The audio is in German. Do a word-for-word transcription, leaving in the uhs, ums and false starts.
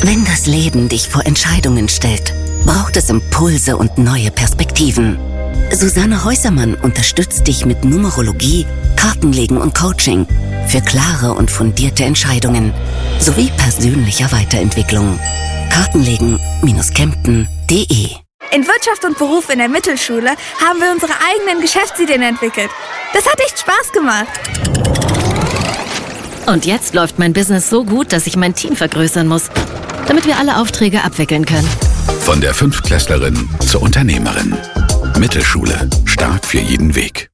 Wenn das Leben dich vor Entscheidungen stellt, braucht es Impulse und neue Perspektiven. Susanne Häusermann unterstützt dich mit Numerologie, Kartenlegen und Coaching für klare und fundierte Entscheidungen sowie persönlicher Weiterentwicklung. Kartenlegen Kempten punkt de. In Wirtschaft und Beruf in der Mittelschule haben wir unsere eigenen Geschäftsideen entwickelt. Das hat echt Spaß gemacht. Und jetzt läuft mein Business so gut, dass ich mein Team vergrößern muss, damit wir alle Aufträge abwickeln können. Von der Fünftklässlerin zur Unternehmerin. Mittelschule. Stark für jeden Weg.